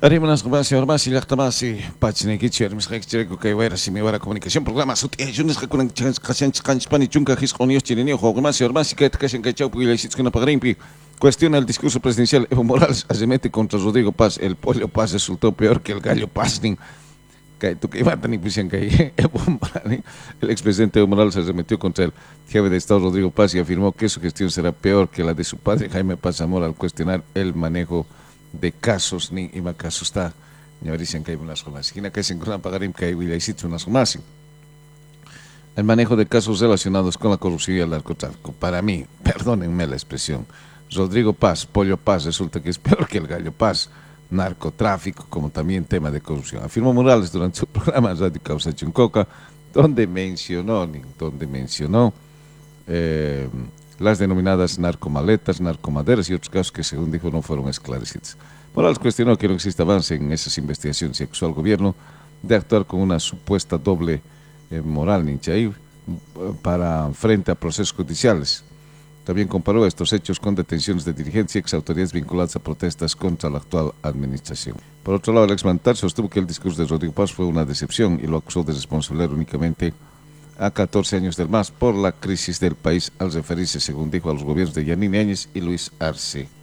Arimanas Gabasi, Orbasi, Lactamasi, Pachnekichi, Hermesrekicheko, Kaiwera, Simiwara Comunicación, Programa Suti, Junes, Hakunan, Spani, Chunka, Hisconios, Chirinio, Jogmasi, Orbasi, Ketkasen, Kachau, Pugilasitskuna Pagrimpi. Cuestiona el discurso presidencial. Evo Morales arremete contra Rodrigo Paz. El pollo Paz resultó peor que el gallo Paz. El expresidente Evo Morales arremetió contra el jefe de Estado Rodrigo Paz y afirmó que su gestión será peor que la de su padre Jaime Paz Zamora al cuestionar el manejo de casos ni casos está. El manejo de casos relacionados con la corrupción y el narcotráfico. Para mí, perdónenme la expresión, Rodrigo Paz, Pollo Paz, resulta que es peor que el gallo Paz, narcotráfico, como también tema de corrupción. Afirmó Morales durante su programa Radio Causa Chuncoca, donde mencionó las denominadas narcomaletas, narcomaderas y otros casos que, según dijo, no fueron esclarecidos. Morales cuestionó que no existe avance en esas investigaciones y acusó al gobierno de actuar con una supuesta doble moral para frente a procesos judiciales. También comparó estos hechos con detenciones de dirigentes y exautoridades vinculadas a protestas contra la actual administración. Por otro lado, el exmandatar sostuvo que el discurso de Rodrigo Paz fue una decepción y lo acusó de responsabilizar únicamente a 14 años del MAS por la crisis del país al referirse, según dijo, a los gobiernos de Yanine Áñez y Luis Arce.